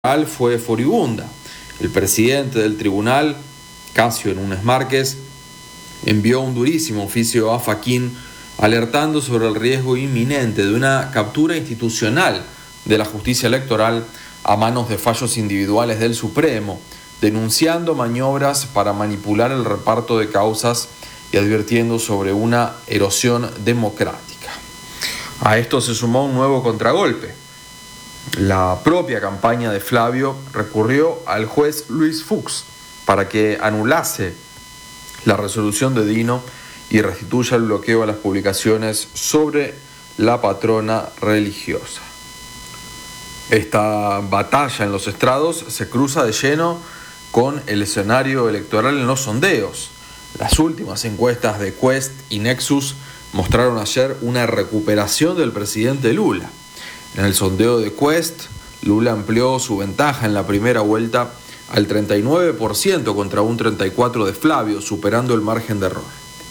fue furibunda. El presidente del tribunal, Casio Núñez Márquez, envió un durísimo oficio a Fachin alertando sobre el riesgo inminente de una captura institucional de la justicia electoral a manos de fallos individuales del Supremo, denunciando maniobras para manipular el reparto de causas y advirtiendo sobre una erosión democrática. A esto se sumó un nuevo contragolpe. La propia campaña de Flavio recurrió al juez Luis Fuchs para que anulase la resolución de Dino y restituya el bloqueo a las publicaciones sobre la patrona religiosa. Esta batalla en los estrados se cruza de lleno con el escenario electoral en los sondeos. Las últimas encuestas de Quest y Nexus mostraron ayer una recuperación del presidente Lula. En el sondeo de Quest, Lula amplió su ventaja en la primera vuelta al 39% contra un 34% de Flavio, superando el margen de error.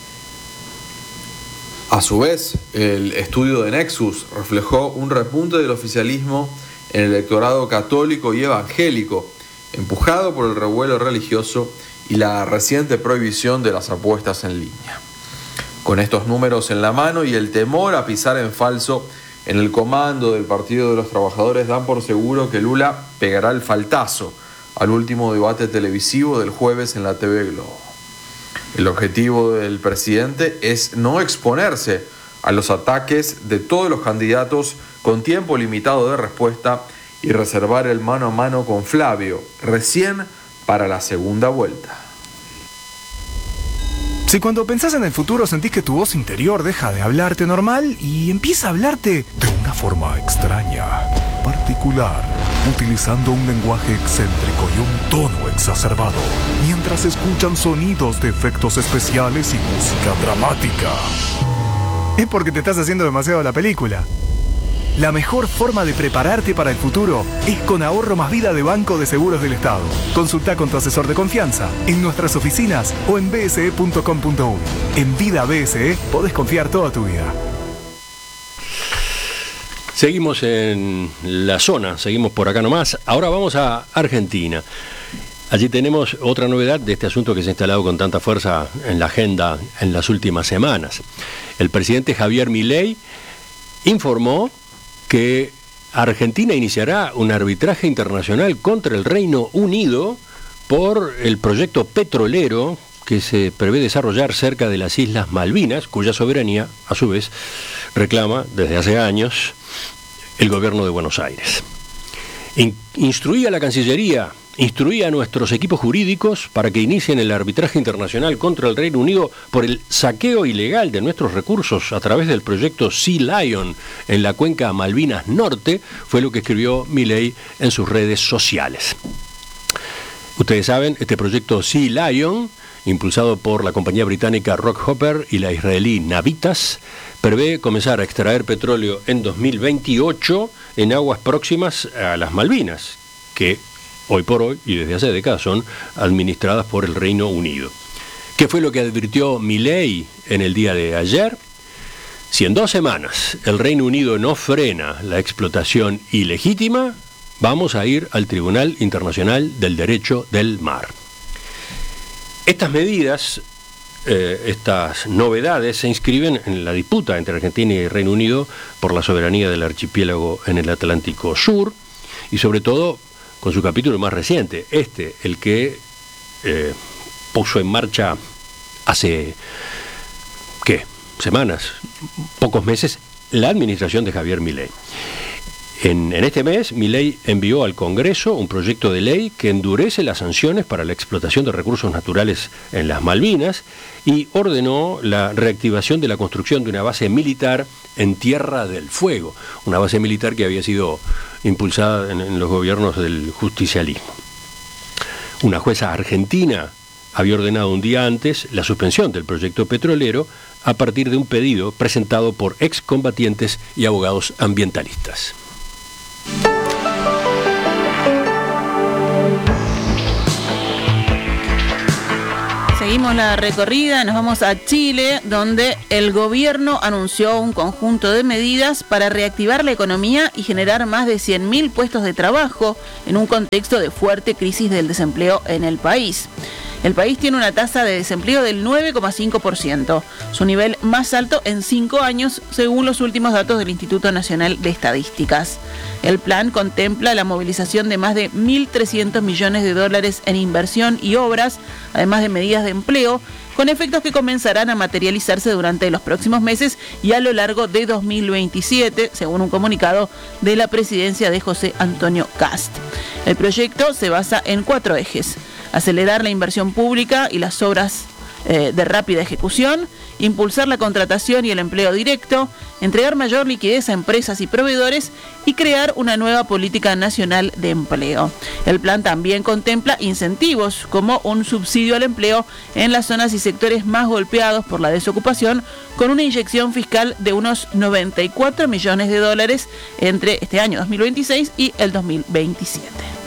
A su vez, el estudio de Nexus reflejó un repunte del oficialismo en el electorado católico y evangélico, empujado por el revuelo religioso y la reciente prohibición de las apuestas en línea. Con estos números en la mano y el temor a pisar en falso en el comando del Partido de los Trabajadores, dan por seguro que Lula pegará el faltazo al último debate televisivo del jueves en la TV Globo. El objetivo del presidente es no exponerse a los ataques de todos los candidatos con tiempo limitado de respuesta y reservar el mano a mano con Flavio, recién para la segunda vuelta. Si cuando pensás en el futuro sentís que tu voz interior deja de hablarte normal y empieza a hablarte de una forma extraña, particular, utilizando un lenguaje excéntrico y un tono exacerbado, mientras escuchan sonidos de efectos especiales y música dramática, es porque te estás haciendo demasiado la película. La mejor forma de prepararte para el futuro es con Ahorro Más Vida de Banco de Seguros del Estado. Consulta con tu asesor de confianza en nuestras oficinas o en bse.com.uy. En Vida BSE podés confiar toda tu vida. Seguimos en la zona, seguimos por acá nomás. Ahora vamos a Argentina. Allí tenemos otra novedad de este asunto que se ha instalado con tanta fuerza en la agenda en las últimas semanas. El presidente Javier Milei informó que Argentina iniciará un arbitraje internacional contra el Reino Unido por el proyecto petrolero que se prevé desarrollar cerca de las Islas Malvinas, cuya soberanía, a su vez, reclama desde hace años el gobierno de Buenos Aires. Instruía a la Cancillería, instruía a nuestros equipos jurídicos para que inicien el arbitraje internacional contra el Reino Unido por el saqueo ilegal de nuestros recursos a través del proyecto Sea Lion en la cuenca Malvinas Norte, fue lo que escribió Milei en sus redes sociales. Ustedes saben, este proyecto Sea Lion, impulsado por la compañía británica Rockhopper y la israelí Navitas, prevé comenzar a extraer petróleo en 2028 en aguas próximas a las Malvinas, que hoy por hoy, y desde hace décadas, son administradas por el Reino Unido. ¿Qué fue lo que advirtió Milei en el día de ayer? Si en 2 semanas el Reino Unido no frena la explotación ilegítima, vamos a ir al Tribunal Internacional del Derecho del Mar. Estas medidas, estas novedades, se inscriben en la disputa entre Argentina y Reino Unido por la soberanía del archipiélago en el Atlántico Sur, y sobre todo con su capítulo más reciente, el que puso en marcha hace, semanas, pocos meses, la administración de Javier Milei. En este mes, Milei envió al Congreso un proyecto de ley que endurece las sanciones para la explotación de recursos naturales en las Malvinas y ordenó la reactivación de la construcción de una base militar en Tierra del Fuego, una base militar que había sido impulsada en los gobiernos del justicialismo. Una jueza argentina había ordenado un día antes la suspensión del proyecto petrolero a partir de un pedido presentado por excombatientes y abogados ambientalistas. Seguimos la recorrida, nos vamos a Chile, donde el gobierno anunció un conjunto de medidas para reactivar la economía y generar más de 100.000 puestos de trabajo en un contexto de fuerte crisis del desempleo en el país. El país tiene una tasa de desempleo del 9,5%, su nivel más alto en 5 años, según los últimos datos del Instituto Nacional de Estadísticas. El plan contempla la movilización de más de 1.300 millones de dólares en inversión y obras, además de medidas de empleo, con efectos que comenzarán a materializarse durante los próximos meses y a lo largo de 2027, según un comunicado de la presidencia de José Antonio Kast. El proyecto se basa en 4 ejes: acelerar la inversión pública y las obras de rápida ejecución, impulsar la contratación y el empleo directo, entregar mayor liquidez a empresas y proveedores y crear una nueva política nacional de empleo. El plan también contempla incentivos como un subsidio al empleo en las zonas y sectores más golpeados por la desocupación, con una inyección fiscal de unos 94 millones de dólares entre este año 2026 y el 2027.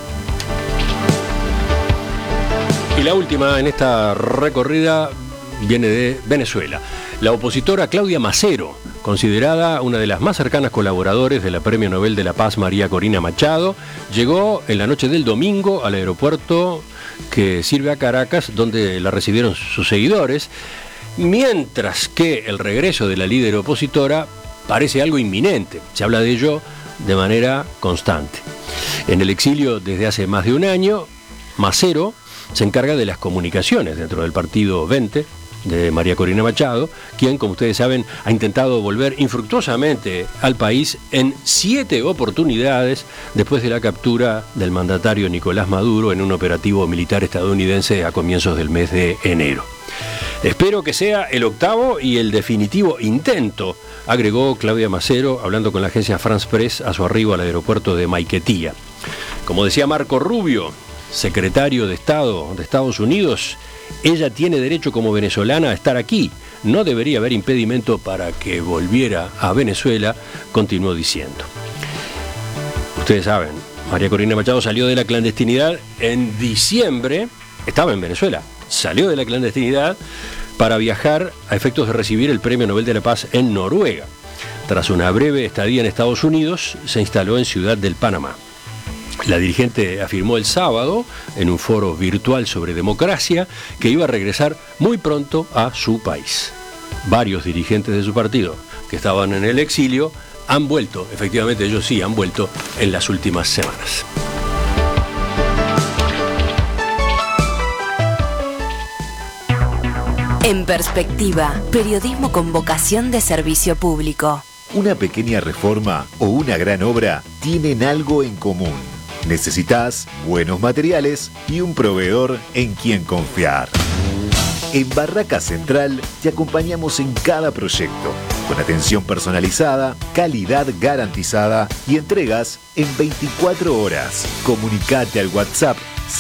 Y la última en esta recorrida viene de Venezuela. La opositora Claudia Macero, considerada una de las más cercanas colaboradores de la Premio Nobel de la Paz María Corina Machado, llegó en la noche del domingo al aeropuerto que sirve a Caracas, donde la recibieron sus seguidores, mientras que el regreso de la líder opositora parece algo inminente. Se habla de ello de manera constante. En el exilio desde hace más de un año, Macero se encarga de las comunicaciones dentro del partido 20 de María Corina Machado, quien, como ustedes saben, ha intentado volver infructuosamente al país en 7 oportunidades después de la captura del mandatario Nicolás Maduro en un operativo militar estadounidense a comienzos del mes de enero. Espero que sea el octavo y el definitivo intento, agregó Claudia Macero, hablando con la agencia France Press a su arribo al aeropuerto de Maiquetía. Como decía Marco Rubio, secretario de Estado de Estados Unidos, ella tiene derecho como venezolana a estar aquí. No debería haber impedimento para que volviera a Venezuela, continuó diciendo. Ustedes saben, María Corina Machado salió de la clandestinidad en diciembre, estaba en Venezuela, salió de la clandestinidad para viajar a efectos de recibir el Premio Nobel de la Paz en Noruega. Tras una breve estadía en Estados Unidos, se instaló en Ciudad del Panamá. La dirigente afirmó el sábado, en un foro virtual sobre democracia, que iba a regresar muy pronto a su país. Varios dirigentes de su partido que estaban en el exilio han vuelto, efectivamente ellos sí han vuelto en las últimas semanas. En Perspectiva, periodismo con vocación de servicio público. Una pequeña reforma o una gran obra tienen algo en común. Necesitas buenos materiales y un proveedor en quien confiar. En Barraca Central te acompañamos en cada proyecto, con atención personalizada, calidad garantizada y entregas en 24 horas. Comunicate al WhatsApp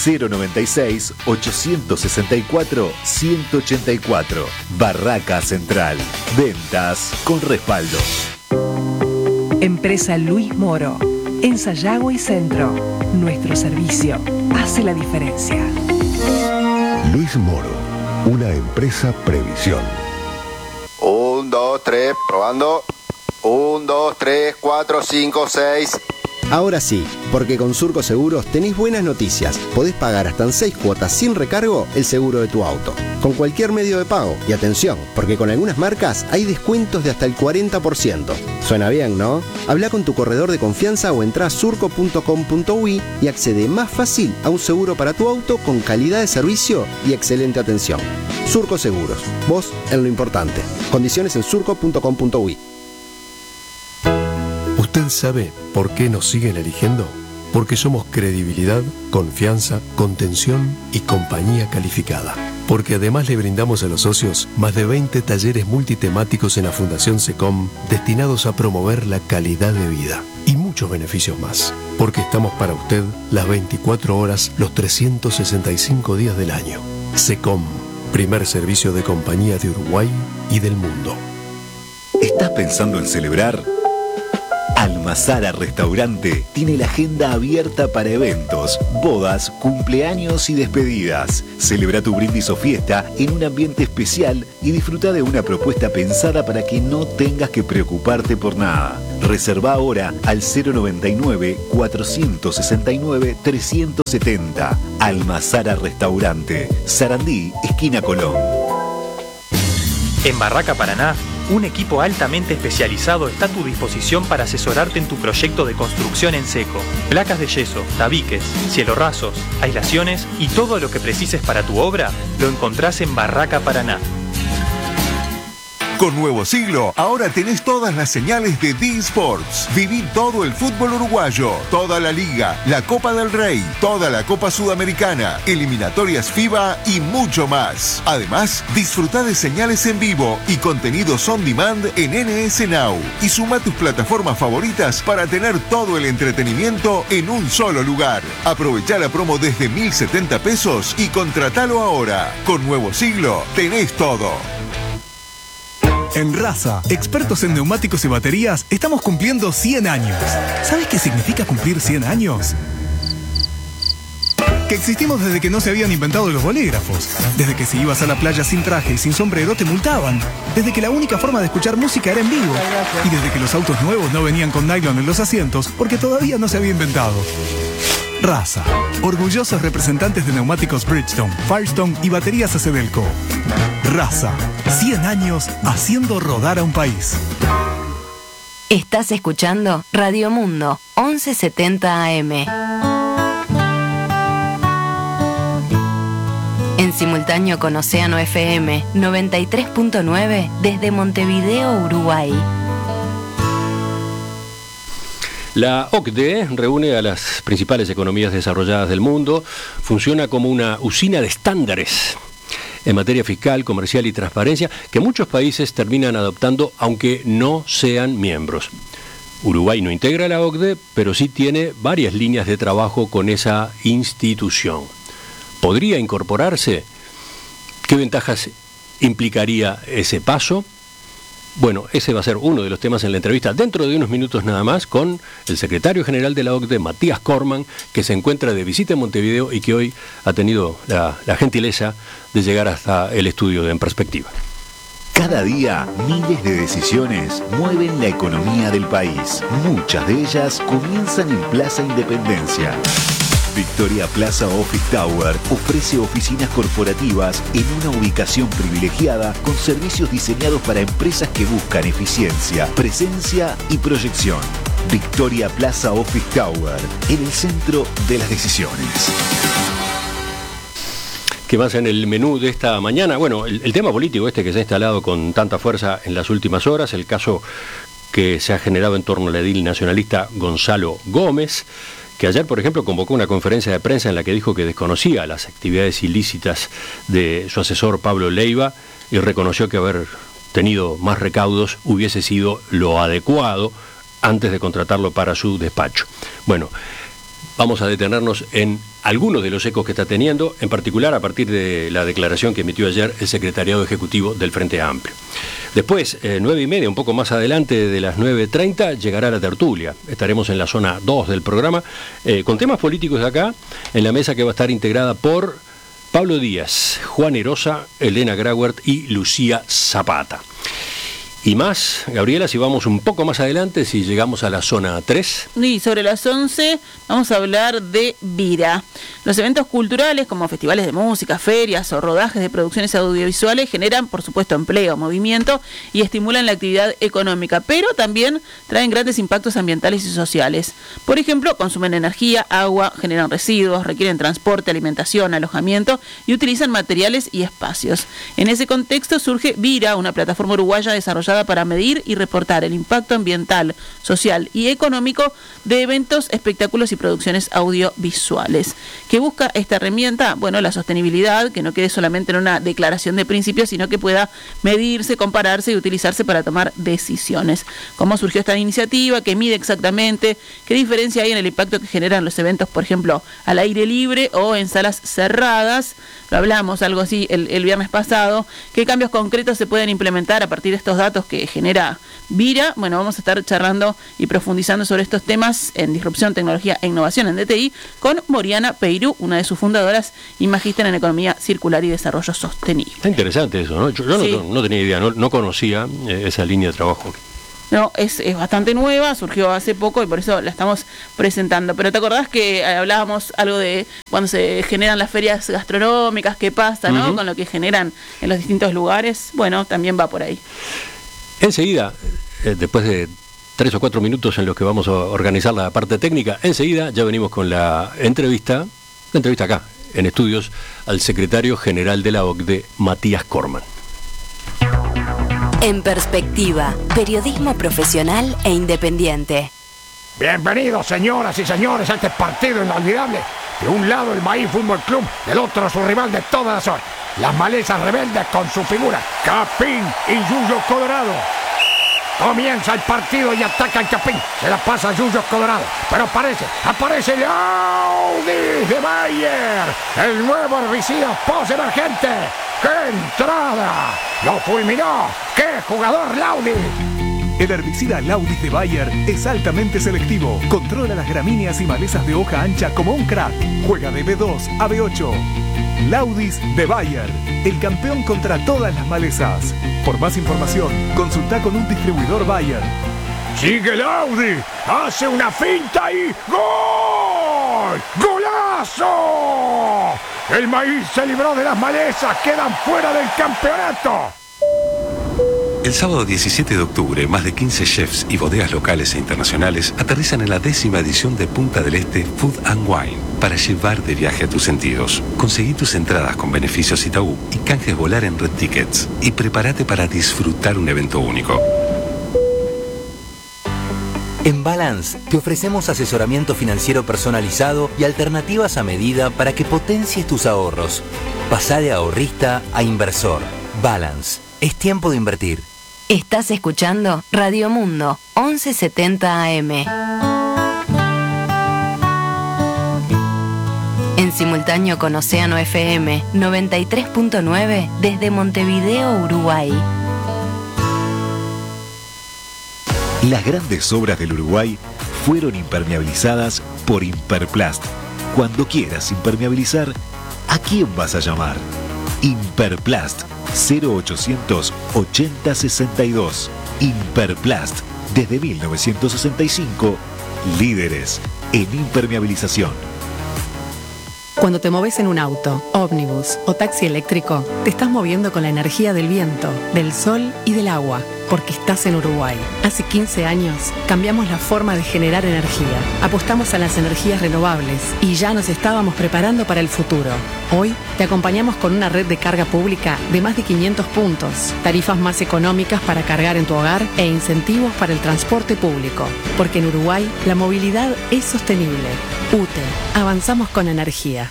096-864-184. Barraca Central. Ventas con respaldo. Empresa Luis Moro. En Sayago y Centro, nuestro servicio hace la diferencia. Luis Moro, una empresa Previsión. 1, 2, 3, probando. 1, 2, 3, 4, 5, 6. Ahora sí, porque con Surco Seguros tenés buenas noticias. Podés pagar hasta en 6 cuotas sin recargo el seguro de tu auto, con cualquier medio de pago. Y atención, porque con algunas marcas hay descuentos de hasta el 40%. Suena bien, ¿no? Habla con tu corredor de confianza o entrá a surco.com.uy y accede más fácil a un seguro para tu auto con calidad de servicio y excelente atención. Surco Seguros, vos en lo importante. Condiciones en surco.com.uy. ¿Usted sabe por qué nos siguen eligiendo? Porque somos credibilidad, confianza, contención y compañía calificada. Porque además le brindamos a los socios más de 20 talleres multitemáticos en la Fundación SECOM destinados a promover la calidad de vida. Y muchos beneficios más. Porque estamos para usted las 24 horas, los 365 días del año. SECOM, primer servicio de compañía de Uruguay y del mundo. ¿Estás pensando en celebrar? Almacén Almazara Restaurante tiene la agenda abierta para eventos, bodas, cumpleaños y despedidas. Celebra tu brindis o fiesta en un ambiente especial y disfruta de una propuesta pensada para que no tengas que preocuparte por nada. Reserva ahora al 099-469-370. Almazara Restaurante, Sarandí, esquina Colón. En Barraca Paraná, un equipo altamente especializado está a tu disposición para asesorarte en tu proyecto de construcción en seco. Placas de yeso, tabiques, cielorrasos, aislaciones y todo lo que precises para tu obra lo encontrás en Barraca Paraná. Con Nuevo Siglo, ahora tenés todas las señales de D-Sports. Viví todo el fútbol uruguayo, toda la Liga, la Copa del Rey, toda la Copa Sudamericana, eliminatorias FIBA y mucho más. Además, disfruta de señales en vivo y contenidos on demand en NS Now. Y suma tus plataformas favoritas para tener todo el entretenimiento en un solo lugar. Aprovecha la promo desde 1.070 pesos y contratalo ahora. Con Nuevo Siglo, tenés todo. En Raza, expertos en neumáticos y baterías, estamos cumpliendo 100 años. ¿Sabes qué significa cumplir 100 años? Que existimos desde que no se habían inventado los bolígrafos, desde que si ibas a la playa sin traje y sin sombrero te multaban, desde que la única forma de escuchar música era en vivo y desde que los autos nuevos no venían con nylon en los asientos porque todavía no se había inventado. Raza, orgullosos representantes de neumáticos Bridgestone, Firestone y baterías Acedelco. Raza, 100 años haciendo rodar a un país. Estás escuchando Radio Mundo, 1170 AM. En simultáneo con Océano FM 93.9 desde Montevideo, Uruguay. La OCDE reúne a las principales economías desarrolladas del mundo, funciona como una usina de estándares en materia fiscal, comercial y transparencia que muchos países terminan adoptando aunque no sean miembros. Uruguay no integra la OCDE, pero sí tiene varias líneas de trabajo con esa institución. ¿Podría incorporarse? ¿Qué ventajas implicaría ese paso? Bueno, ese va a ser uno de los temas en la entrevista dentro de unos minutos nada más con el secretario general de la OCDE, Matías Corman, que se encuentra de visita en Montevideo y que hoy ha tenido la gentileza de llegar hasta el estudio de En Perspectiva. Cada día, miles de decisiones mueven la economía del país. Muchas de ellas comienzan en Plaza Independencia. Victoria Plaza Office Tower ofrece oficinas corporativas en una ubicación privilegiada con servicios diseñados para empresas que buscan eficiencia, presencia y proyección. Victoria Plaza Office Tower, en el centro de las decisiones. ¿Qué más en el menú de esta mañana? Bueno, el tema político que se ha instalado con tanta fuerza en las últimas horas, el caso que se ha generado en torno al edil nacionalista Gonzalo Gómez, que ayer, por ejemplo, convocó una conferencia de prensa en la que dijo que desconocía las actividades ilícitas de su asesor Pablo Leiva y reconoció que haber tenido más recaudos hubiese sido lo adecuado antes de contratarlo para su despacho. Bueno, vamos a detenernos en algunos de los ecos que está teniendo, en particular a partir de la declaración que emitió ayer el secretariado ejecutivo del Frente Amplio. Después, 9:30, un poco más adelante de las 9:30, llegará la tertulia. Estaremos en la zona 2 del programa, con temas políticos de acá, en la mesa que va a estar integrada por Pablo Díaz, Juan Erosa, Elena Grauert y Lucía Zapata. Y más, Gabriela, si vamos un poco más adelante, si llegamos a la zona 3. Y sobre las 11 vamos a hablar de Vira. Los eventos culturales como festivales de música, ferias o rodajes de producciones audiovisuales generan, por supuesto, empleo, movimiento y estimulan la actividad económica, pero también traen grandes impactos ambientales y sociales. Por ejemplo, consumen energía, agua, generan residuos, requieren transporte, alimentación, alojamiento y utilizan materiales y espacios. En ese contexto surge Vira, una plataforma uruguaya desarrollada para medir y reportar el impacto ambiental, social y económico de eventos, espectáculos y producciones audiovisuales. ¿Qué busca esta herramienta? Bueno, la sostenibilidad, que no quede solamente en una declaración de principios, sino que pueda medirse, compararse y utilizarse para tomar decisiones. ¿Cómo surgió esta iniciativa? ¿Qué mide exactamente? ¿Qué diferencia hay en el impacto que generan los eventos, por ejemplo, al aire libre o en salas cerradas? Lo hablamos algo así el viernes pasado. ¿Qué cambios concretos se pueden implementar a partir de estos datos alimentos que genera Vira. Bueno, vamos a estar charlando y profundizando sobre estos temas en Disrupción, Tecnología e Innovación en DTI con Moriana Peirú, una de sus fundadoras y magíster en Economía Circular y Desarrollo Sostenible. Está interesante eso, ¿no? Yo Sí. no tenía idea, no conocía esa línea de trabajo. No, es bastante nueva, surgió hace poco y por eso la estamos presentando. Pero ¿te acordás que hablábamos algo de cuando se generan las ferias gastronómicas, qué pasa, ¿no? Uh-huh. Con lo que generan en los distintos lugares. Bueno, también va por ahí. Enseguida, después de 3 o 4 minutos en los que vamos a organizar la parte técnica, enseguida ya venimos con la entrevista acá, en estudios, al secretario general de la OCDE, Matías Corman. En Perspectiva, periodismo profesional e independiente. Bienvenidos, señoras y señores, a este partido inolvidable. De un lado el Maíz Fútbol Club, del otro su rival de todas las horas. Las Malezas Rebeldes con su figura, Capín y Yuyo Colorado. Comienza el partido y ataca el Capín. Se la pasa a Yuyo Colorado. Pero aparece Laudis de Bayer, el nuevo herbicida post-emergente. ¡Qué entrada! ¡Lo fulminó! ¡Qué jugador Laudis! El herbicida Laudis de Bayer es altamente selectivo. Controla las gramíneas y malezas de hoja ancha como un crack. Juega de B2 a B8. Laudis de Bayer, el campeón contra todas las malezas. Por más información, consulta con un distribuidor Bayer. ¡Sigue Laudis! ¡Hace una finta y ¡gol! ¡Golazo! El Maíz se libró de las malezas, quedan fuera del campeonato. El sábado 17 de octubre, más de 15 chefs y bodegas locales e internacionales aterrizan en la 10ª edición de Punta del Este Food and Wine para llevar de viaje a tus sentidos. Conseguí tus entradas con beneficios Itaú y canjes volar en Red Tickets y prepárate para disfrutar un evento único. En Balance te ofrecemos asesoramiento financiero personalizado y alternativas a medida para que potencies tus ahorros. Pasá de ahorrista a inversor. Balance. Es tiempo de invertir. Estás escuchando Radio Mundo, 1170 AM. En simultáneo con Océano FM 93.9 desde Montevideo, Uruguay. Las grandes obras del Uruguay fueron impermeabilizadas por Imperplast. Cuando quieras impermeabilizar, ¿a quién vas a llamar? Imperplast 0800 80 62. Imperplast, desde 1965, líderes en impermeabilización. Cuando te moves en un auto, ómnibus o taxi eléctrico, te estás moviendo con la energía del viento, del sol y del agua, porque estás en Uruguay. Hace 15 años cambiamos la forma de generar energía, apostamos a las energías renovables y ya nos estábamos preparando para el futuro. Hoy te acompañamos con una red de carga pública de más de 500 puntos, tarifas más económicas para cargar en tu hogar e incentivos para el transporte público, porque en Uruguay la movilidad es sostenible. UTE, avanzamos con energía.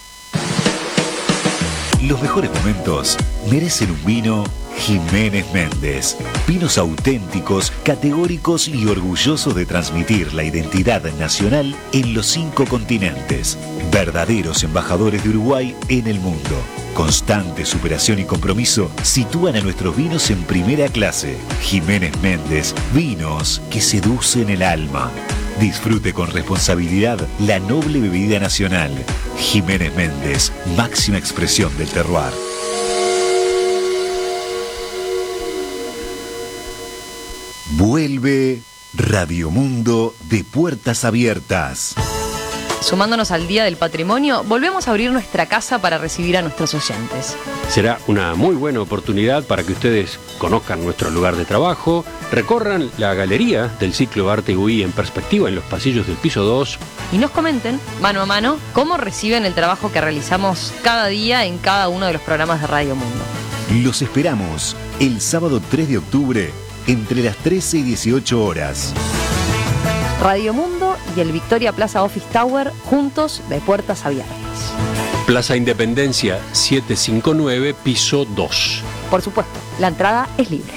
Los mejores momentos merecen un vino Jiménez Méndez. Vinos auténticos, categóricos y orgullosos de transmitir la identidad nacional en los 5 continentes. Verdaderos embajadores de Uruguay en el mundo. Constante superación y compromiso sitúan a nuestros vinos en primera clase. Jiménez Méndez, vinos que seducen el alma. Disfrute con responsabilidad la noble bebida nacional. Jiménez Méndez, máxima expresión del terroir. Vuelve Radio Mundo de Puertas Abiertas. Sumándonos al Día del Patrimonio, volvemos a abrir nuestra casa para recibir a nuestros oyentes. Será una muy buena oportunidad para que ustedes conozcan nuestro lugar de trabajo, recorran la galería del ciclo Arte UI en Perspectiva en los pasillos del piso 2 y nos comenten, mano a mano, cómo reciben el trabajo que realizamos cada día en cada uno de los programas de Radio Mundo. Los esperamos el sábado 3 de octubre entre las 13 y 18 horas. Radio Mundo y el Victoria Plaza Office Tower, juntos de puertas abiertas. Plaza Independencia 759, piso 2. Por supuesto, la entrada es libre.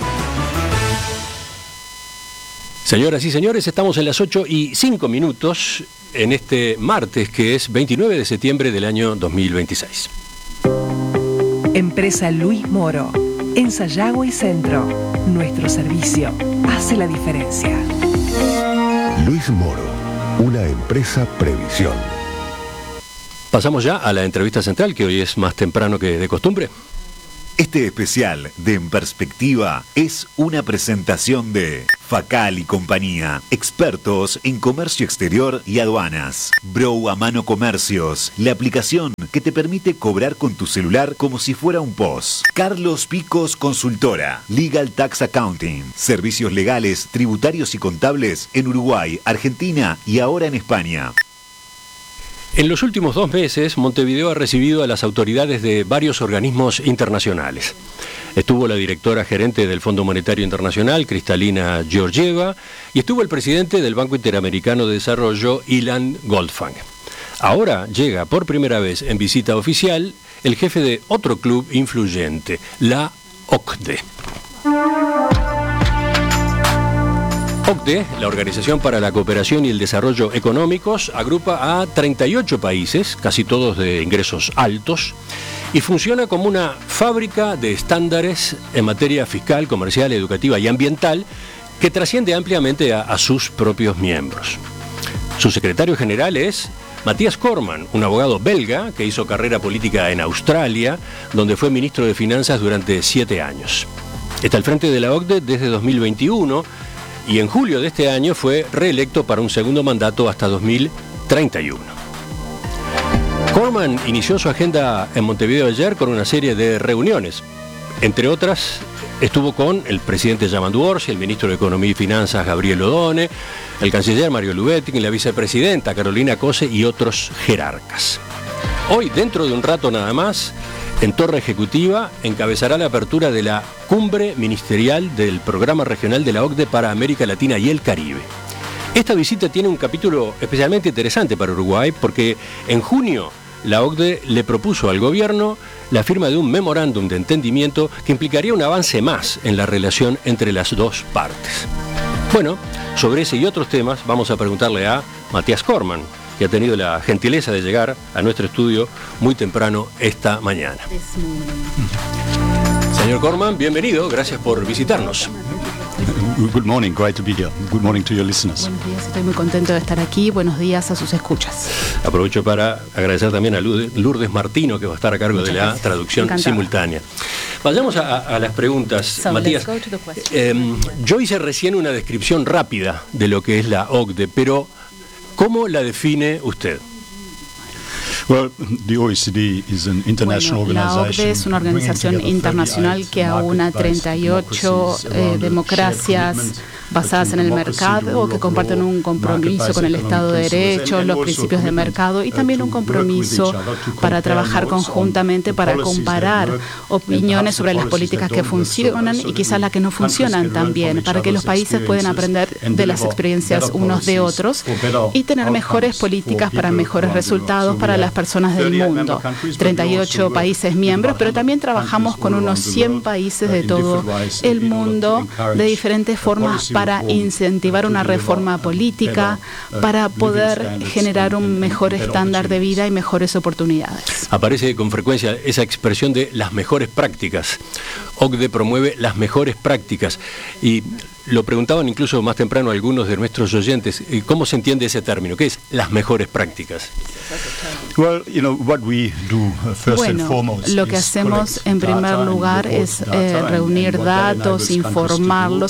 Señoras y señores, estamos en las 8:05 en este martes que es 29 de septiembre del año 2026. Empresa Luis Moro. En Sayago y Centro, nuestro servicio hace la diferencia. Luis Moro, una empresa Previsión. Pasamos ya a la entrevista central, que hoy es más temprano que de costumbre. Este especial de En Perspectiva es una presentación de Facal y Compañía, expertos en comercio exterior y aduanas. Bro a Mano Comercios, la aplicación que te permite cobrar con tu celular como si fuera un POS. Carlos Picos Consultora, Legal Tax Accounting, servicios legales, tributarios y contables en Uruguay, Argentina y ahora en España. En los últimos 2 meses, Montevideo ha recibido a las autoridades de varios organismos internacionales. Estuvo la directora gerente del Fondo Monetario Internacional, Kristalina Georgieva, y estuvo el presidente del Banco Interamericano de Desarrollo, Ilan Goldfang. Ahora llega por primera vez en visita oficial el jefe de otro club influyente, la OCDE. OCDE, la Organización para la Cooperación y el Desarrollo Económicos, agrupa a 38 países, casi todos de ingresos altos, y funciona como una fábrica de estándares en materia fiscal, comercial, educativa y ambiental que trasciende ampliamente a sus propios miembros. Su secretario general es Matías Cormann, un abogado belga que hizo carrera política en Australia, donde fue ministro de Finanzas durante 7 años. Está al frente de la OCDE desde 2021, y en julio de este año fue reelecto para un segundo mandato hasta 2031. Cormann inició su agenda en Montevideo ayer con una serie de reuniones. Entre otras, estuvo con el presidente Yamandu Orsi, el ministro de Economía y Finanzas Gabriel Odone, el canciller Mario Lubetzky, la vicepresidenta Carolina Cose y otros jerarcas. Hoy, dentro de un rato nada más, en Torre Ejecutiva, encabezará la apertura de la Cumbre Ministerial del Programa Regional de la OCDE para América Latina y el Caribe. Esta visita tiene un capítulo especialmente interesante para Uruguay porque en junio la OCDE le propuso al gobierno la firma de un memorándum de entendimiento que implicaría un avance más en la relación entre las dos partes. Bueno, sobre ese y otros temas vamos a preguntarle a Matías Cormann, que ha tenido la gentileza de llegar a nuestro estudio muy temprano esta mañana. Señor Cormann, bienvenido, gracias por visitarnos. Good morning, great to be here. Good morning to your listeners. Buenos días, estoy muy contento de estar aquí. Buenos días a sus escuchas. Aprovecho para agradecer también a Lourdes Martino, que va a estar a cargo de la traducción simultánea. Vayamos a las preguntas, Matías. Yo hice recién una descripción rápida de lo que es la OCDE, pero ¿cómo la define usted? Well, the OECD is an international la OCDE es una organización internacional que aúna 38 democracias basadas en el mercado o que comparten un compromiso con el Estado de Derecho, los principios de mercado y también un compromiso para trabajar conjuntamente para comparar opiniones sobre las políticas que funcionan y quizás las que no funcionan también, para que los países puedan aprender de las experiencias unos de otros y tener mejores políticas para mejores resultados para las personas del mundo. 38 países miembros, pero también trabajamos con unos 100 países de todo el mundo de diferentes formas para incentivar una reforma política, para poder generar un mejor estándar de vida y mejores oportunidades. Aparece con frecuencia esa expresión de las mejores prácticas. OCDE promueve las mejores prácticas y lo preguntaban incluso más temprano algunos de nuestros oyentes, ¿cómo se entiende ese término? ¿Qué es las mejores prácticas? Well, you know, what we do first and foremost lo que hacemos en primer lugar es reunir datos, informarlos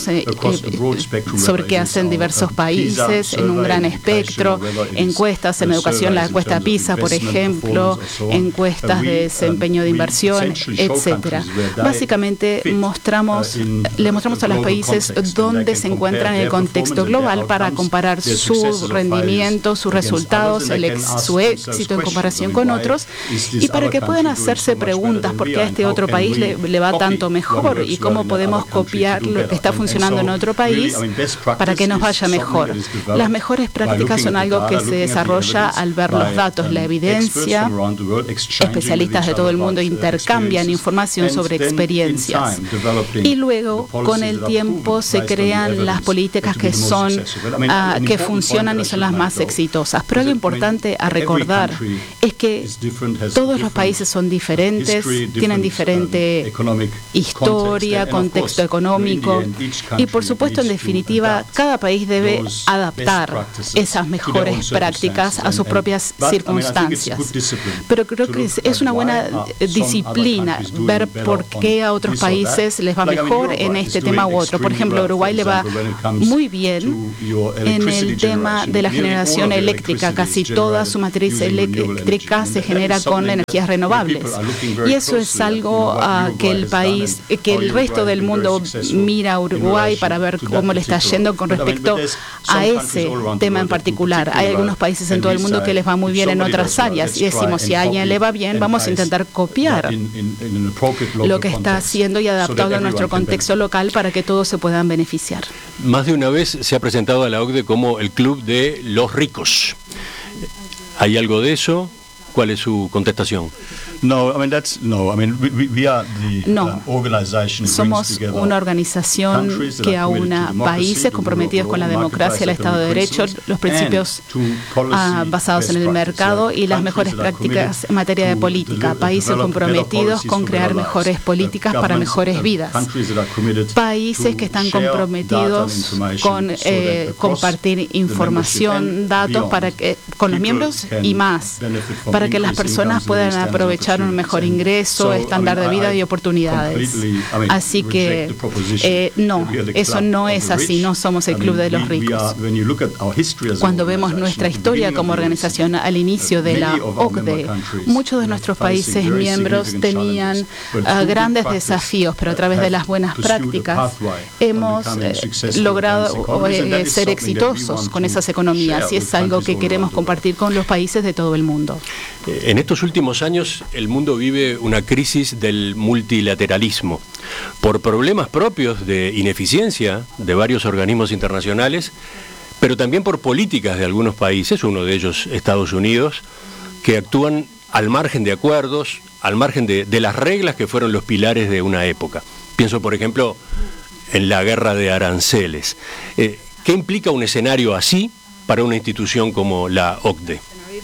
sobre qué hacen diversos países en un gran espectro, encuestas en educación, la encuesta PISA, por ejemplo, encuestas de desempeño de inversión, etcétera. Básicamente le mostramos a los países dónde se encuentran en el contexto global para comparar su rendimiento, sus resultados, su éxito en comparación con otros y para que puedan hacerse preguntas por qué a este otro país le va tanto mejor y cómo podemos copiar lo que está funcionando en otro país para que nos vaya mejor. Las mejores prácticas son algo que se desarrolla al ver los datos, la evidencia. Especialistas de todo el mundo intercambian información sobre experiencias y luego con el tiempo se crean las políticas que son que funcionan y son las más exitosas. Pero algo importante a recordar es que todos los países son diferentes, tienen diferente historia, contexto económico y, por supuesto, en definitiva, cada país debe adaptar esas mejores prácticas a sus propias circunstancias. Pero creo que es una buena disciplina ver por qué a otros países les va mejor en este tema u otro. Por ejemplo, a Uruguay le va muy bien en el tema de la generación eléctrica. Casi toda su matriz eléctrica se genera con energías renovables. Y eso es algo que el resto del mundo mira a Uruguay para ver cómo le está yendo con respecto a ese tema en particular. Hay algunos países en todo el mundo que les va muy bien en otras áreas y decimos, si a alguien le va bien, vamos a intentar copiar lo que está haciendo y adaptarlo a nuestro contexto local para que todos se puedan beneficiar. Más de una vez se ha presentado a la OCDE como el club de los ricos. ¿Hay algo de eso? ¿Cuál es su contestación? No, somos una organización que aúna países comprometidos con la democracia, el Estado de Derecho, los principios basados en el mercado y las mejores prácticas en materia de política. Países comprometidos con crear mejores políticas para mejores vidas. Países que están comprometidos con compartir información, datos con los miembros y más, para que las personas puedan aprovechar un mejor ingreso, estándar de vida y oportunidades. Así que no, eso no es así, no somos el club de los ricos. Cuando vemos nuestra historia como organización al inicio de la OCDE, muchos de nuestros países miembros tenían grandes desafíos, pero a través de las buenas prácticas hemos logrado ser exitosos con esas economías y es algo que queremos compartir con los países de todo el mundo. En estos últimos años el mundo vive una crisis del multilateralismo por problemas propios de ineficiencia de varios organismos internacionales, pero también por políticas de algunos países, uno de ellos Estados Unidos, que actúan al margen de acuerdos, al margen de las reglas que fueron los pilares de una época. Pienso, por ejemplo, en la guerra de aranceles. ¿Qué implica un escenario así para una institución como la OCDE?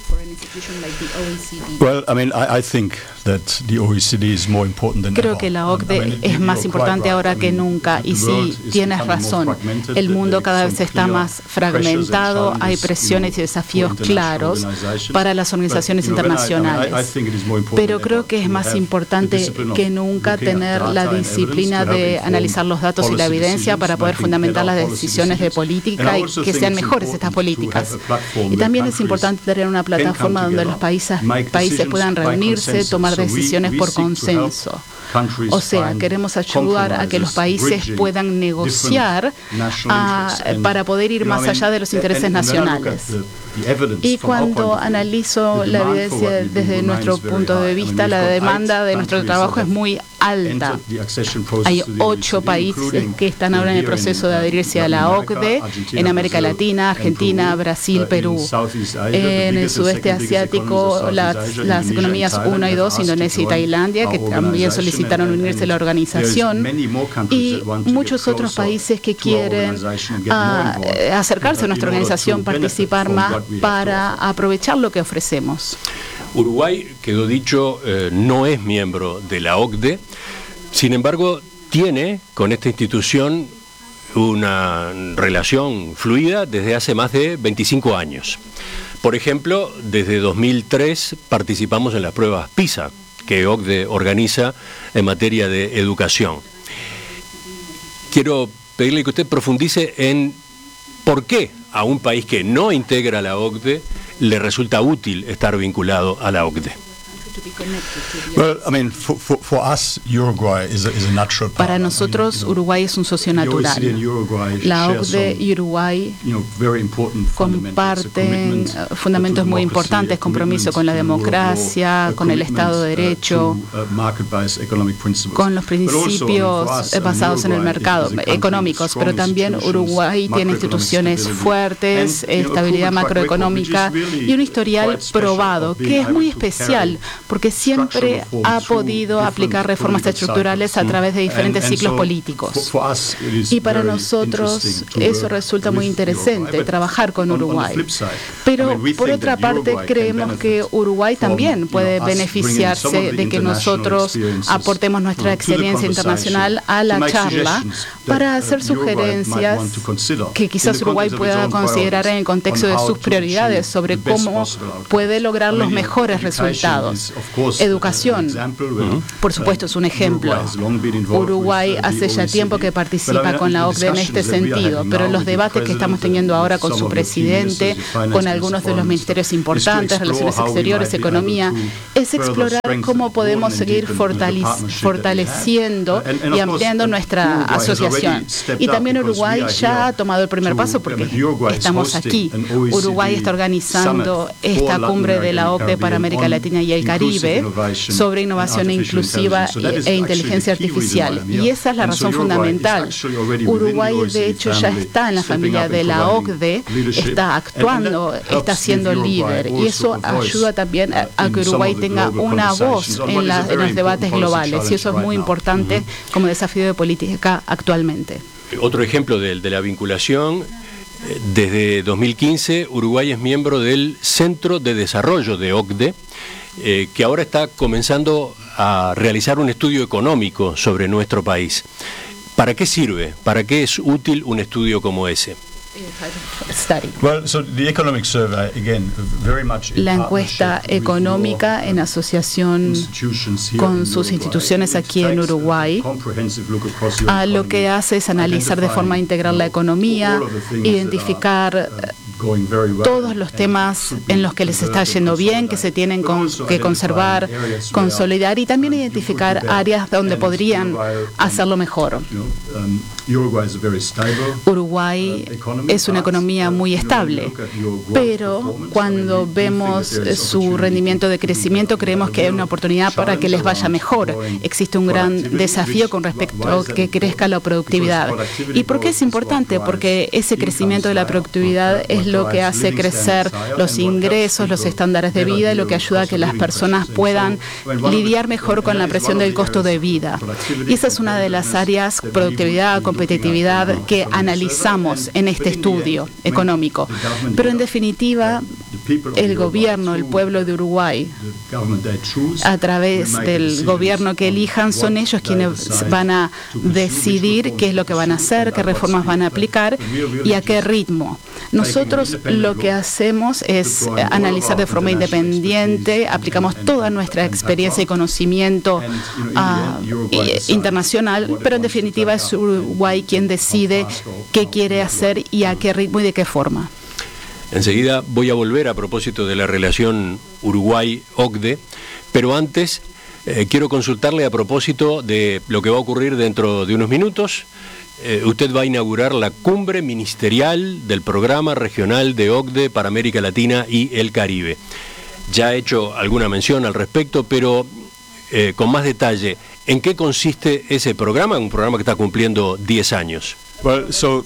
Creo que la OCDE es más importante ahora que nunca y sí, tienes razón. El mundo cada vez está más fragmentado, hay presiones y desafíos claros para las organizaciones internacionales. Pero creo que es más importante que nunca tener la disciplina de analizar los datos y la evidencia para poder fundamentar las decisiones de política y que sean mejores estas políticas. Y también es importante tener una plataforma donde los países puedan reunirse, tomar decisiones por consenso. O sea, queremos ayudar a que los países puedan negociar para poder ir más allá de los intereses nacionales. Y cuando analizo la evidencia desde nuestro punto de vista, la demanda de nuestro trabajo es muy alta. Hay 8 países que están ahora en el proceso de adherirse a la OCDE, en América Latina, Argentina, Brasil, Perú. En el sudeste asiático, las economías 1 y 2, Indonesia y Tailandia, que también solicitaron unirse a la organización, y muchos otros países que quieren acercarse a nuestra organización, participar más para aprovechar lo que ofrecemos. Uruguay, quedó dicho, no es miembro de la OCDE, sin embargo, tiene con esta institución una relación fluida desde hace más de 25 años. Por ejemplo, desde 2003 participamos en las pruebas PISA, que OCDE organiza en materia de educación. Quiero pedirle que usted profundice en por qué a un país que no integra la OCDE le resulta útil estar vinculado a la OCDE. Para nosotros, Uruguay es un socio natural. La OCDE y Uruguay comparten fundamentos muy importantes, compromiso con la democracia, con el Estado de Derecho, con los principios basados en el mercado, económicos, pero también Uruguay tiene instituciones fuertes, estabilidad macroeconómica y un historial probado, que es muy especial porque siempre ha podido aplicar reformas estructurales a través de diferentes ciclos políticos. Y para nosotros eso resulta muy interesante, trabajar con Uruguay. Pero por otra parte creemos que Uruguay también puede beneficiarse de que nosotros aportemos nuestra experiencia internacional a la charla para hacer sugerencias que quizás Uruguay pueda considerar en el contexto de sus prioridades sobre cómo puede lograr los mejores resultados. Educación, por supuesto, es un ejemplo. Uruguay hace ya tiempo que participa con la OCDE en este sentido, pero los debates que estamos teniendo ahora con su presidente, con algunos de los ministerios importantes, Relaciones Exteriores, Economía, es explorar cómo podemos seguir fortaleciendo y ampliando nuestra asociación. Y también Uruguay ya ha tomado el primer paso porque estamos aquí. Uruguay está organizando esta cumbre de la OCDE para América Latina y el Caribe sobre innovación inclusiva e inteligencia artificial. Y esa es la razón fundamental. Uruguay, de hecho, ya está en la familia de la OCDE, está actuando, está siendo líder. Y eso ayuda también a que Uruguay tenga una voz en los debates globales. Y eso es muy importante como desafío de política actualmente. Otro ejemplo de la vinculación. Desde 2015, Uruguay es miembro del Centro de Desarrollo de OCDE, que ahora está comenzando a realizar un estudio económico sobre nuestro país. ¿Para qué sirve? ¿Para qué es útil un estudio como ese? La encuesta económica en asociación con sus instituciones aquí en Uruguay lo que hace es analizar de forma integral la economía, identificar todos los temas en los que les está yendo bien, que se tienen que conservar, consolidar y también identificar áreas donde podrían hacerlo mejor. Uruguay es una economía muy estable, pero cuando vemos su rendimiento de crecimiento creemos que hay una oportunidad para que les vaya mejor. Existe un gran desafío con respecto a que crezca la productividad. ¿Y por qué es importante? Porque ese crecimiento de la productividad es lo que hace crecer los ingresos, los estándares de vida y lo que ayuda a que las personas puedan lidiar mejor con la presión del costo de vida. Y esa es una de las áreas, productividad, competitividad, que analizamos en este estudio económico. Pero en definitiva, el gobierno, el pueblo de Uruguay, a través del gobierno que elijan, son ellos quienes van a decidir qué es lo que van a hacer, qué reformas van a aplicar y a qué ritmo. Nosotros lo que hacemos es analizar de forma independiente, aplicamos toda nuestra experiencia y conocimiento internacional, pero en definitiva es Uruguay quien decide qué quiere hacer y a qué ritmo y de qué forma. Enseguida voy a volver a propósito de la relación Uruguay-OCDE, pero antes quiero consultarle a propósito de lo que va a ocurrir dentro de unos minutos. Usted va a inaugurar la cumbre ministerial del programa regional de OCDE para América Latina y el Caribe. Ya he hecho alguna mención al respecto, pero con más detalle, ¿en qué consiste ese programa? Un programa que está cumpliendo 10 años. Nuestro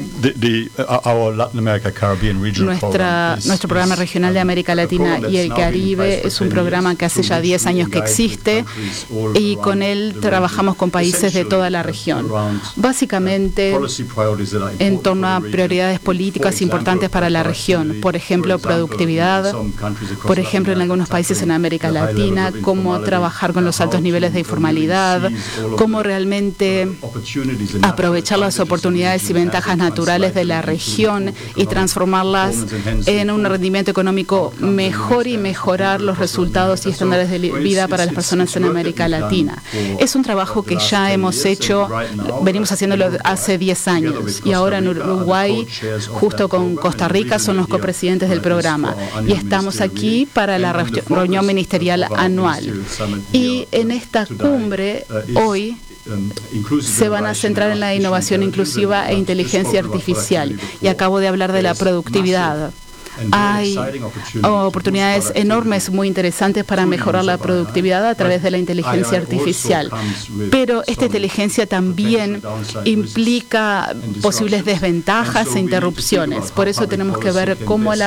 programa regional de América Latina y el Caribe es un programa que hace ya 10 años que existe y con él trabajamos con países de toda la región. Básicamente en torno a prioridades políticas importantes para la región, por ejemplo, productividad, por ejemplo, en algunos países en América Latina, cómo trabajar con los altos niveles de informalidad, cómo realmente aprovechar las oportunidades y ventajas naturales de la región y transformarlas en un rendimiento económico mejor y mejorar los resultados y estándares de vida para las personas en América Latina. Es un trabajo que ya hemos hecho, venimos haciéndolo hace 10 años y ahora en Uruguay, justo con Costa Rica, son los copresidentes del programa y estamos aquí para la reunión ministerial anual. Y en esta cumbre, hoy, se van a centrar en la innovación inclusiva e inteligencia artificial. Y acabo de hablar de la productividad. Hay oportunidades enormes, muy interesantes para mejorar la productividad a través de la inteligencia artificial. Pero esta inteligencia también implica posibles desventajas e interrupciones. Por eso tenemos que ver cómo la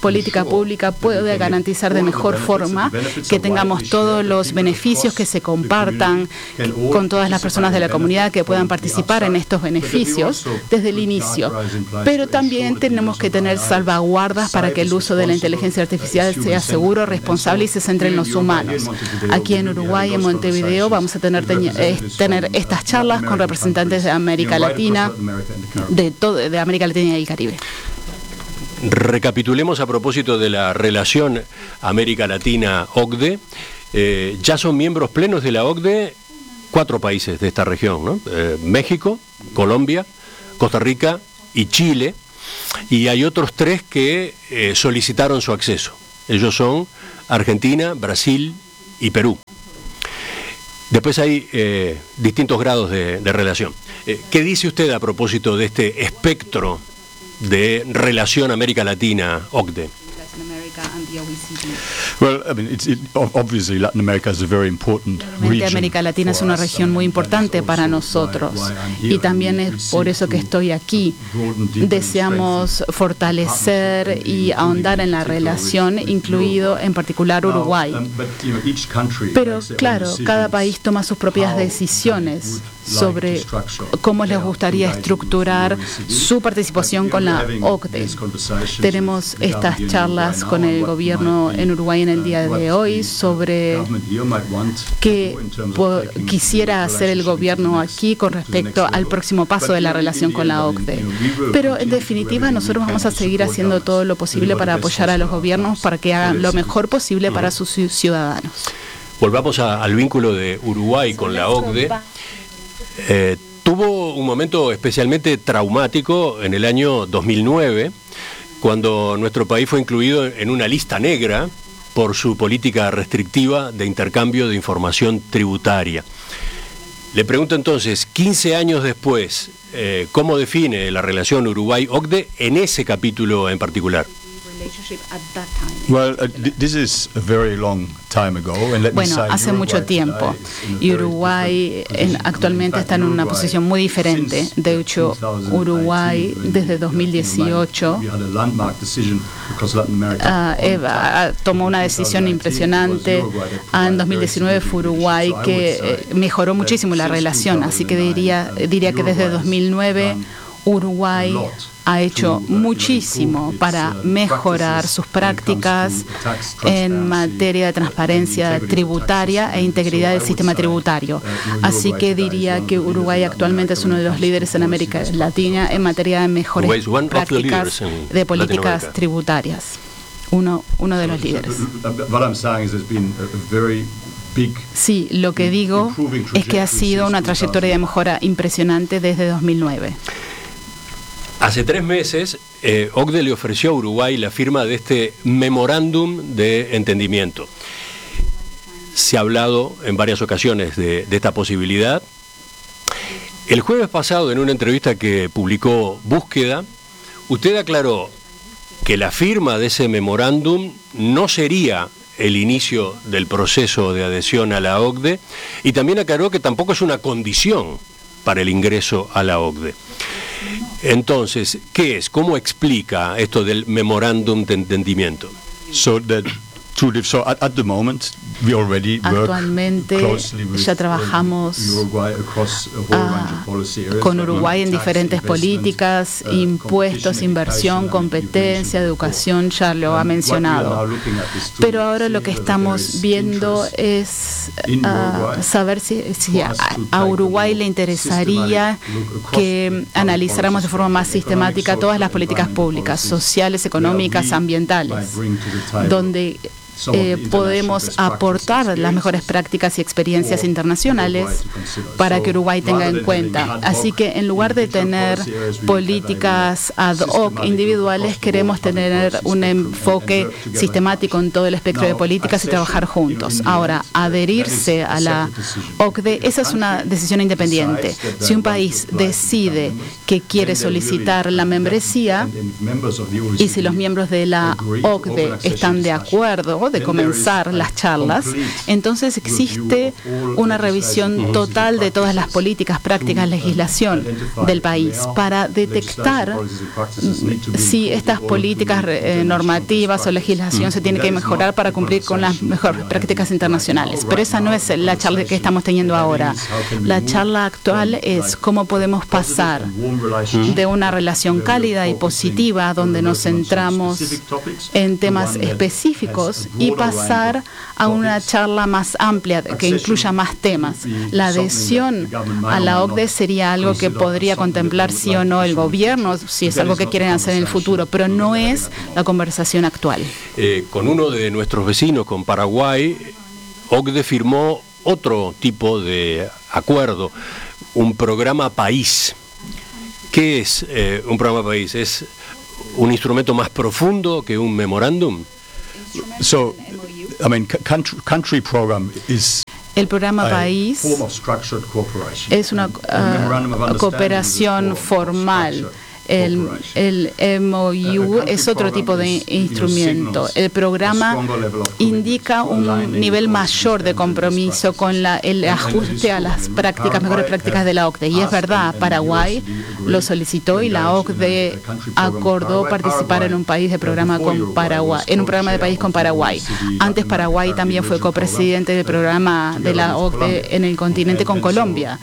política pública puede garantizar de mejor forma que tengamos todos los beneficios que se compartan con todas las personas de la comunidad que puedan participar en estos beneficios desde el inicio. Pero también tenemos que tener salvaguardas para que el uso de la inteligencia artificial sea seguro, responsable y se centre en los humanos. Aquí en Uruguay, en Montevideo, vamos a tener estas charlas con representantes de América Latina, de América Latina y el Caribe. Recapitulemos a propósito de la relación América Latina-OCDE. Ya son miembros plenos de la OCDE 4 países de esta región, ¿no? México, Colombia, Costa Rica y Chile. Y hay otros 3 que solicitaron su acceso. Ellos son Argentina, Brasil y Perú. Después hay distintos grados de relación. ¿Qué dice usted a propósito de este espectro de relación América Latina-OCDE? Realmente América Latina es una región muy importante para nosotros y también es por eso que estoy aquí. Deseamos fortalecer y ahondar en la relación, incluido en particular Uruguay. Pero claro, cada país toma sus propias decisiones sobre cómo les gustaría estructurar su participación con la OCDE. Tenemos estas charlas con el gobierno en Uruguay en el día de hoy sobre qué quisiera hacer el gobierno aquí con respecto al próximo paso de la relación con la OCDE. Pero en definitiva nosotros vamos a seguir haciendo todo lo posible para apoyar a los gobiernos para que hagan lo mejor posible para sus ciudadanos. Volvamos al vínculo de Uruguay con la OCDE. Tuvo un momento especialmente traumático en el año 2009, cuando nuestro país fue incluido en una lista negra por su política restrictiva de intercambio de información tributaria. Le pregunto entonces, 15 años después, ¿cómo define la relación Uruguay-OCDE en ese capítulo en particular? Well, this is a very long time ago. Bueno, hace mucho tiempo y Uruguay actualmente está en una posición muy diferente. De hecho, Uruguay desde 2018 tomó una decisión impresionante. En 2019 fue Uruguay que mejoró muchísimo la relación, así que diría que desde 2009 Uruguay ha hecho muchísimo para mejorar sus prácticas en materia de transparencia tributaria e integridad del sistema tributario. Así que diría que Uruguay actualmente es uno de los líderes en América Latina en materia de mejores prácticas de políticas tributarias. Uno de los líderes. Sí, lo que digo es que ha sido una trayectoria de mejora impresionante desde 2009. Hace 3 meses, OCDE le ofreció a Uruguay la firma de este memorándum de entendimiento. Se ha hablado en varias ocasiones de esta posibilidad. El jueves pasado, en una entrevista que publicó Búsqueda, usted aclaró que la firma de ese memorándum no sería el inicio del proceso de adhesión a la OCDE y también aclaró que tampoco es una condición para el ingreso a la OCDE. Entonces, ¿qué es? ¿Cómo explica esto del memorándum de entendimiento? Actualmente ya trabajamos con Uruguay en diferentes políticas, impuestos, inversión, competencia, educación, ya lo ha mencionado. Pero ahora lo que estamos viendo es saber si a Uruguay le interesaría que analizáramos de forma más sistemática todas las políticas públicas, sociales, económicas, ambientales, donde podemos aportar las mejores prácticas y experiencias internacionales para que Uruguay tenga en cuenta. Así que en lugar de tener políticas ad hoc individuales, queremos tener un enfoque sistemático en todo el espectro de políticas y trabajar juntos. Ahora, adherirse a la OCDE, esa es una decisión independiente. Si un país decide que quiere solicitar la membresía y si los miembros de la OCDE están de acuerdo, luego de comenzar las charlas, entonces existe una revisión total de todas las políticas, prácticas, legislación del país para detectar si estas políticas normativas o legislación se tiene que mejorar para cumplir con las mejores prácticas internacionales. Pero esa no es la charla que estamos teniendo ahora. La charla actual es cómo podemos pasar de una relación cálida y positiva donde nos centramos en temas específicos y pasar a una charla más amplia que incluya más temas. La adhesión a la OCDE sería algo que podría contemplar sí o no el gobierno, si es algo que quieren hacer en el futuro, pero no es la conversación actual. Con uno de nuestros vecinos, con Paraguay, OCDE firmó otro tipo de acuerdo, un programa país. ¿Qué es un programa país? ¿Es un instrumento más profundo que un memorándum? So, I mean, country program is el programa país es una cooperación formal. El MOU es otro tipo de instrumento. El programa indica un nivel mayor de compromiso con el ajuste a las prácticas, mejores prácticas de la OCDE. Y es verdad, Paraguay lo solicitó y la OCDE acordó participar en un país de programa con Paraguay, en un programa de país con Paraguay. Antes Paraguay también fue copresidente del programa de la OCDE en el continente con Colombia.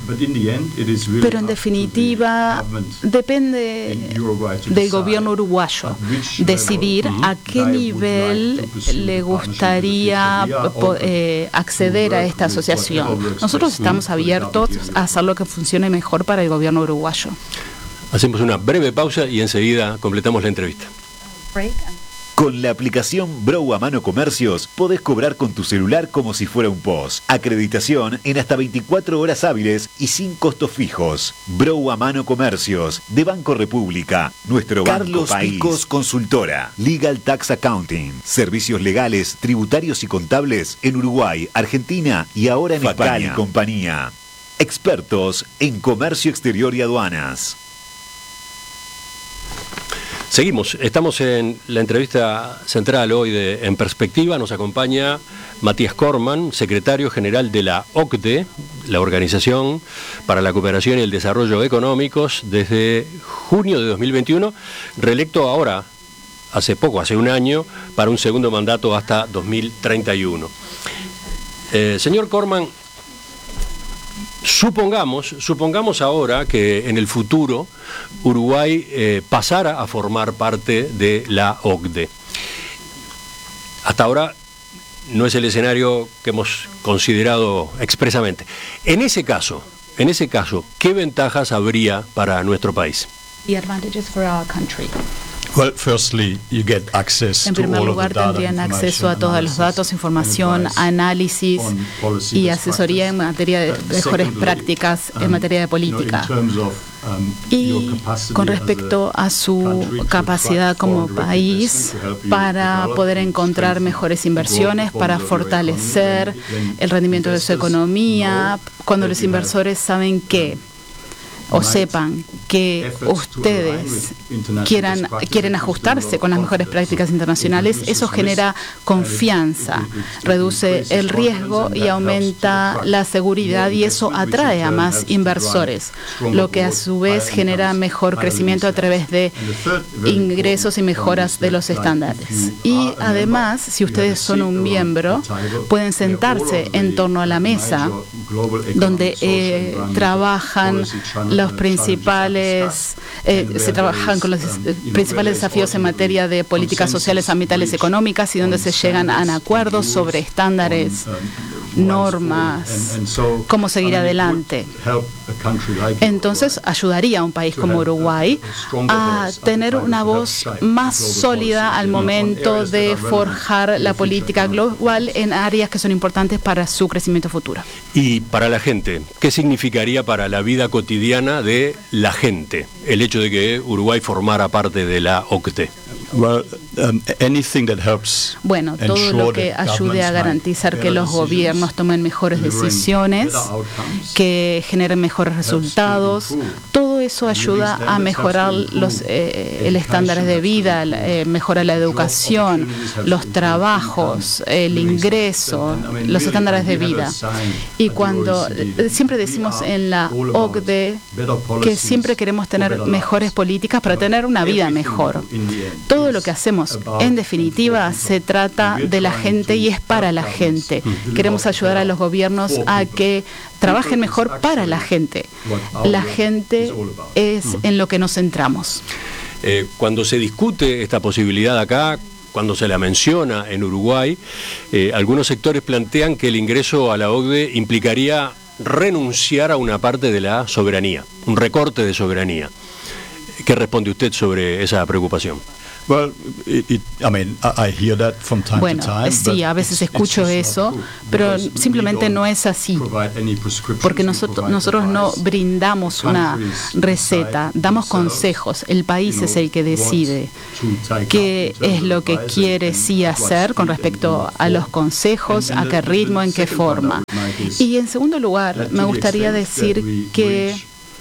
Pero en definitiva depende del gobierno uruguayo decidir a qué nivel le gustaría acceder a esta asociación. Nosotros estamos abiertos a hacer lo que funcione mejor para el gobierno uruguayo. Hacemos una breve pausa y enseguida completamos la entrevista. Con la aplicación Brow a Mano Comercios podés cobrar con tu celular como si fuera un POS. Acreditación en hasta 24 horas hábiles y sin costos fijos. Brow a Mano Comercios de Banco República, nuestro Carlos Banco País. Picos Consultora, Legal Tax Accounting, servicios legales, tributarios y contables en Uruguay, Argentina y ahora en España. Y compañía. Expertos en comercio exterior y aduanas. Seguimos, estamos en la entrevista central hoy de En Perspectiva. Nos acompaña Matías Corman, secretario general de la OCDE, la Organización para la Cooperación y el Desarrollo Económicos, desde junio de 2021, reelecto ahora, hace poco, hace un año, para un segundo mandato hasta 2031. Señor Corman, supongamos ahora que en el futuro Uruguay pasara a formar parte de la OCDE. Hasta ahora no es el escenario que hemos considerado expresamente. En ese caso, ¿qué ventajas habría para nuestro país? The advantages for our country. Well, firstly, you get access en primer lugar, tendrían acceso a todos los datos, información, análisis y asesoría en materia de mejores prácticas en materia de política. Y con respecto a su capacidad como país para poder encontrar mejores inversiones, para fortalecer el rendimiento de su economía, cuando los inversores saben que o sepan que ustedes quieren ajustarse con las mejores prácticas internacionales, eso genera confianza, reduce el riesgo y aumenta la seguridad, y eso atrae a más inversores, lo que a su vez genera mejor crecimiento a través de ingresos y mejoras de los estándares. Y además, si ustedes son un miembro, pueden sentarse en torno a la mesa donde trabajan los principales, se trabajan con los principales desafíos en materia de políticas sociales, ambientales y económicas, y donde se llegan a acuerdos sobre estándares, normas, cómo seguir adelante. Entonces ayudaría a un país como Uruguay a tener una voz más sólida al momento de forjar la política global en áreas que son importantes para su crecimiento futuro. Y para la gente, ¿qué significaría para la vida cotidiana de la gente el hecho de que Uruguay formara parte de la OCDE? Bueno, todo lo que ayude a garantizar que los gobiernos tomen mejores decisiones, que generen mejores resultados, todo eso ayuda a mejorar el estándar de vida, mejora la educación, los trabajos, el ingreso, los estándares de vida. Y cuando siempre decimos en la OCDE que siempre queremos tener mejores políticas para tener una vida mejor. Todo lo que hacemos, en definitiva, se trata de la gente y es para la gente. Queremos ayudar a los gobiernos a que trabajen mejor para la gente. La gente es en lo que nos centramos. Cuando se discute esta posibilidad acá, cuando se la menciona en Uruguay, algunos sectores plantean que el ingreso a la OCDE implicaría renunciar a una parte de la soberanía, un recorte de soberanía. ¿Qué responde usted sobre esa preocupación? Bueno, sí, a veces escucho eso, pero simplemente no es así, porque nosotros no brindamos una receta, damos consejos, el país es el que decide qué es lo que quiere sí hacer con respecto a los consejos, a qué ritmo, en qué forma. Y en segundo lugar, me gustaría decir que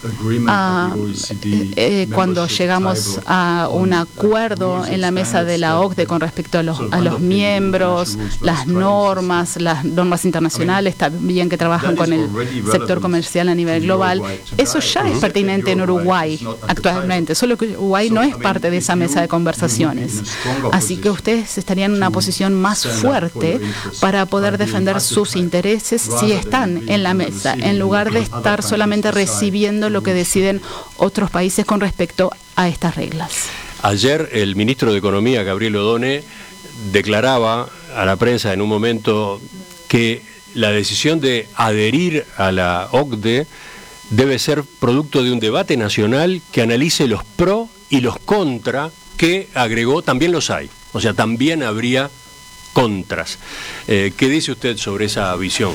cuando llegamos a un acuerdo en la mesa de la OCDE con respecto a los miembros, las normas internacionales también que trabajan con el sector comercial a nivel global, eso ya es pertinente en Uruguay actualmente, solo que Uruguay no es parte de esa mesa de conversaciones. Así que ustedes estarían en una posición más fuerte para poder defender sus intereses si están en la mesa, en lugar de estar solamente recibiendo lo que deciden otros países con respecto a estas reglas. Ayer el ministro de Economía, Gabriel Odone, declaraba a la prensa en un momento que la decisión de adherir a la OCDE debe ser producto de un debate nacional que analice los pro y los contra, que agregó también los hay. O sea, también habría contras. ¿Qué dice usted sobre esa visión?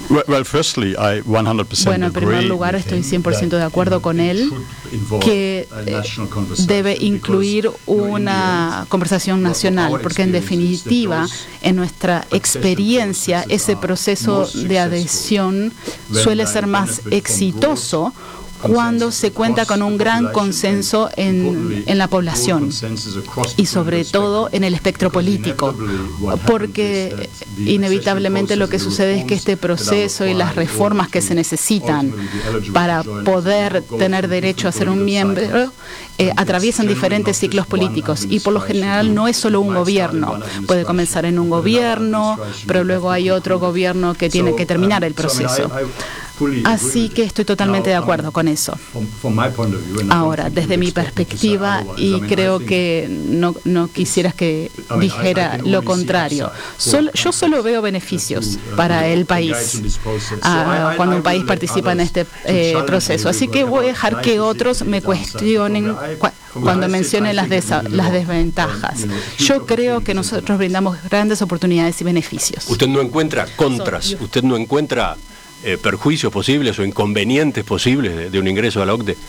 Bueno, en primer lugar, estoy 100% de acuerdo con él que debe incluir una conversación nacional, porque en definitiva, en nuestra experiencia, ese proceso de adhesión suele ser más exitoso cuando se cuenta con un gran consenso en la población y sobre todo en el espectro político, porque inevitablemente lo que sucede es que este proceso y las reformas que se necesitan para poder tener derecho a ser un miembro atraviesan diferentes ciclos políticos y por lo general no es solo un gobierno, puede comenzar en un gobierno, pero luego hay otro gobierno que tiene que terminar el proceso. Así que estoy totalmente de acuerdo con eso. Ahora, desde mi perspectiva, y creo que no quisieras que dijera lo contrario, yo solo veo beneficios para el país cuando un país participa en este proceso. Así que voy a dejar que otros me cuestionen cuando mencionen las desventajas. Yo creo que nosotros brindamos grandes oportunidades y beneficios. ¿Usted no encuentra contras? ¿Usted no encuentra perjuicios posibles o inconvenientes posibles de un ingreso a la OCDE?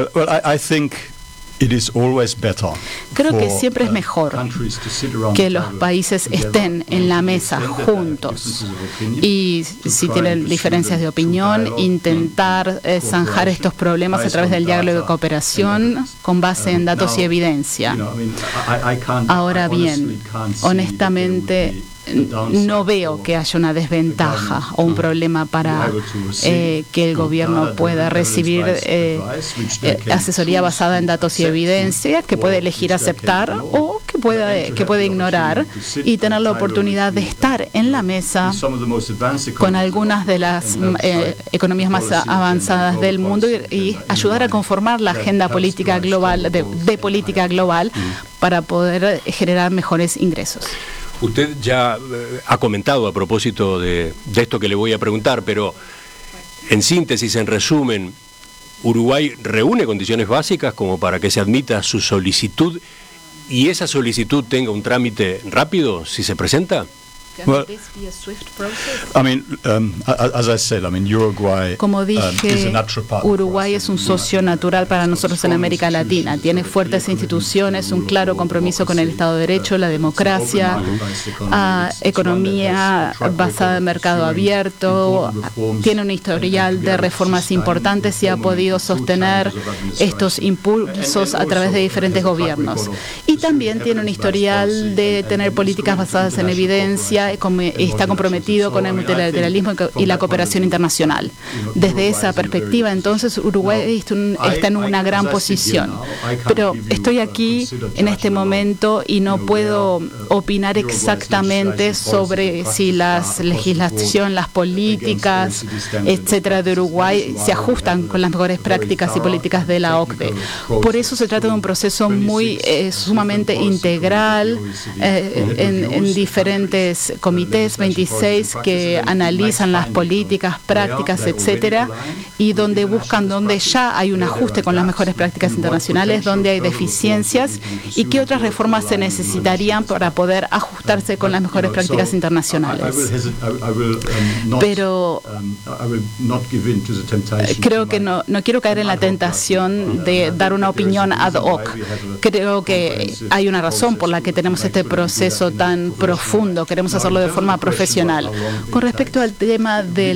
Creo que siempre es mejor que los países estén en la mesa juntos y si tienen diferencias de opinión, intentar zanjar estos problemas a través del diálogo de cooperación con base en datos y evidencia. Ahora bien, honestamente, no veo que haya una desventaja o un problema para que el gobierno pueda recibir asesoría basada en datos y evidencia, que puede elegir aceptar o que puede ignorar y tener la oportunidad de estar en la mesa con algunas de las economías más avanzadas del mundo y ayudar a conformar la agenda política global de política global para poder generar mejores ingresos. Usted ya ha comentado a propósito de esto que le voy a preguntar, pero en síntesis, en resumen, ¿Uruguay reúne condiciones básicas como para que se admita su solicitud y esa solicitud tenga un trámite rápido si se presenta? Well, I mean, as I said, I mean, Uruguay, como dije, is a natural partner. Uruguay es un socio natural para nosotros en América Latina. Tiene fuertes instituciones, un claro compromiso con el Estado de Derecho, la democracia, economía basada en mercado abierto, tiene un historial de reformas importantes y ha podido sostener estos impulsos a través de diferentes gobiernos. Y también tiene un historial de tener políticas basadas en evidencia, está comprometido con el multilateralismo y la cooperación internacional. Desde esa perspectiva, entonces, Uruguay está en una gran posición. Pero estoy aquí en este momento y no puedo opinar exactamente sobre si la legislación, las políticas, etcétera, de Uruguay se ajustan con las mejores prácticas y políticas de la OCDE. Por eso se trata de un proceso muy sumamente integral en diferentes comités, 26, que analizan las políticas, prácticas, etcétera, y donde buscan donde ya hay un ajuste con las mejores prácticas internacionales, donde hay deficiencias y qué otras reformas se necesitarían para poder ajustarse con las mejores prácticas internacionales. Pero creo que no quiero caer en la tentación de dar una opinión ad hoc. Creo que hay una razón por la que tenemos este proceso tan profundo. Queremos hacerlo de forma profesional. Con respecto al tema de